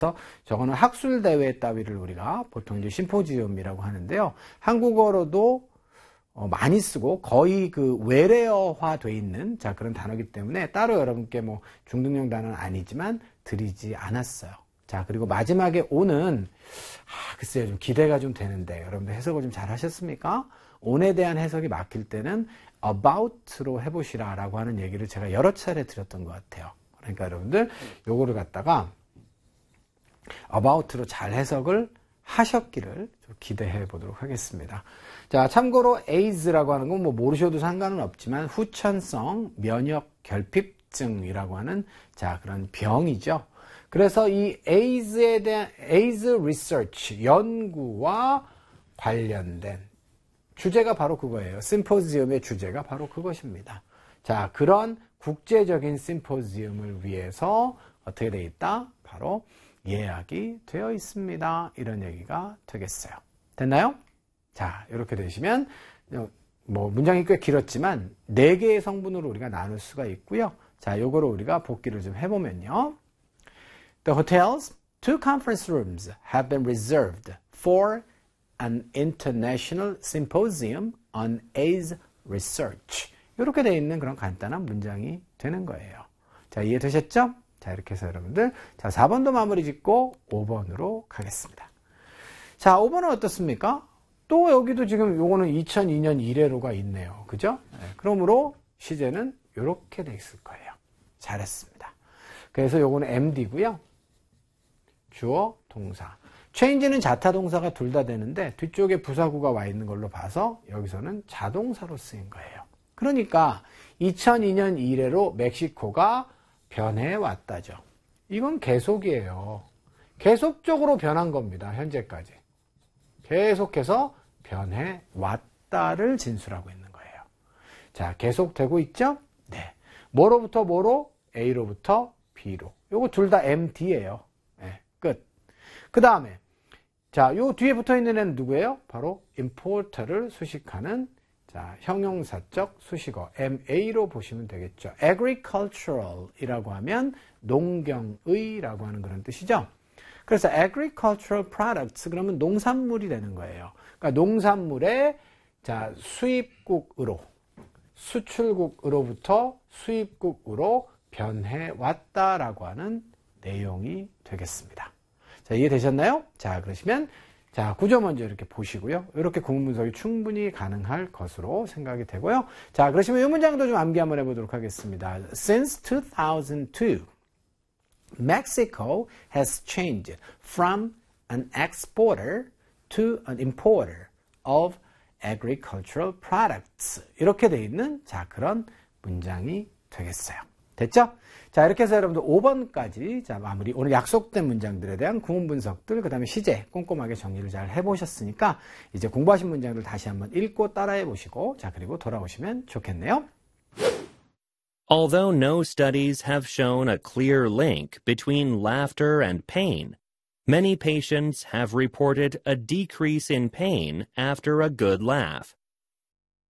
저거는 학술 대회 따위를 우리가 보통 이제 심포지움이라고 하는데요. 한국어로도 많이 쓰고 거의 그 외래어화 돼 있는 자 그런 단어이기 때문에 따로 여러분께 뭐 중등용 단어는 아니지만 드리지 않았어요. 자 그리고 마지막에 on은 글쎄요 좀 기대가 좀 되는데 여러분들 해석을 좀 잘 하셨습니까? on에 대한 해석이 막힐 때는 about로 해보시라 라고 하는 얘기를 제가 여러 차례 드렸던 것 같아요. 그러니까 여러분들 요거를 갖다가 about로 잘 해석을 하셨기를 좀 기대해 보도록 하겠습니다. 자, 참고로 AIDS라고 하는 건 뭐 모르셔도 상관은 없지만 후천성 면역 결핍증이라고 하는 자, 그런 병이죠. 그래서 이 AIDS에 대한 AIDS 리서치 연구와 관련된 주제가 바로 그거예요. 심포지엄의 주제가 바로 그것입니다. 자, 그런 국제적인 심포지엄을 위해서 어떻게 되어 있다? 바로 예약이 되어 있습니다. 이런 얘기가 되겠어요. 됐나요? 자, 이렇게 되시면 뭐 문장이 꽤 길었지만 4개의 성분으로 우리가 나눌 수가 있고요. 자, 요거를 우리가 복기를 좀 해보면요. The hotels, 2 conference rooms have been reserved for an international symposium on AIDS research. 이렇게 되어 있는 그런 간단한 문장이 되는 거예요. 자, 이해되셨죠? 자, 이렇게 해서 여러분들, 자, 4번도 마무리 짓고 5번으로 가겠습니다. 자, 5번은 어떻습니까? 또 여기도 지금 요거는 2002년 1회로가 있네요. 그죠? 네, 그러므로 시제는 이렇게 돼 있을 거예요. 잘했습니다. 그래서 요거는 MD고요. 주어, 동사. change는 자타 동사가 둘 다 되는데 뒤쪽에 부사구가 와 있는 걸로 봐서 여기서는 자동사로 쓰인 거예요. 그러니까 2002년 1회로 멕시코가 변해 왔다죠. 이건 계속이에요. 계속적으로 변한 겁니다. 현재까지. 계속해서 변해 왔다를 진술하고 있는 거예요. 자, 계속되고 있죠? 네. 뭐로부터 뭐로? A로부터 B로. 요거 둘 다 MD예요. 네, 끝. 그 다음에 자, 요 뒤에 붙어 있는 애는 누구예요? 바로 importer를 수식하는 자, 형용사적 수식어 MA로 보시면 되겠죠. agricultural이라고 하면 농경의라고 하는 그런 뜻이죠. 그래서 agricultural products 그러면 농산물이 되는 거예요. 그러니까 농산물의 자, 수입국으로 수출국으로부터 수입국으로 변해 왔다라고 하는 내용이 되겠습니다. 자, 이해되셨나요? 자, 그러시면 자, 구조 먼저 이렇게 보시고요. 이렇게 구문 분석이 충분히 가능할 것으로 생각이 되고요. 자, 그러시면 이 문장도 좀 암기 한번 해보도록 하겠습니다. Since 2002, Mexico has changed from an exporter to an importer of agricultural products. 이렇게 돼 있는 자, 그런 문장이 되겠어요. 됐죠? 자, 이렇게 해서 여러분들 5번까지 자, 마무리. 오늘 약속된 문장들에 대한 구문 분석들, 그 다음에 시제 꼼꼼하게 정리를 잘 해보셨으니까 이제 공부하신 문장들 다시 한번 읽고 따라해 보시고 자, 그리고 돌아오시면 좋겠네요. Although no studies have shown a clear link between laughter and pain, many patients have reported a decrease in pain after a good laugh.